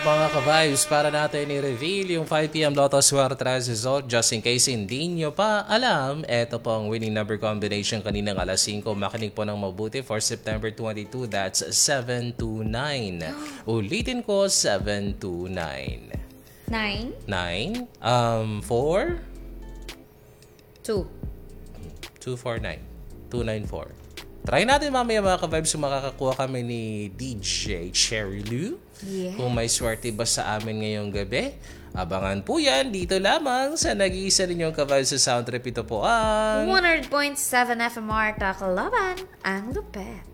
Mga ka-vibes, para natin i-reveal yung 5pm Lotto Swerte result. Just in case hindi nyo pa alam, eto po ang winning number combination kaninang alas 5. Makinig po ng mabuti for September 22, that's 729. Ulitin ko, 729. 9, 9, 4, 2. 249, 294. Try natin mamaya mga ka-vibes kung makakakuha kami ni DJ Cherry Lou. Yes. Kung may swerte ba sa amin ngayong gabi. Abangan po yan dito lamang sa nag-iisa ninyong ka-vibes sa Sound Trip. Ito po ang 100.7 FMR Takalaban, ang lupet.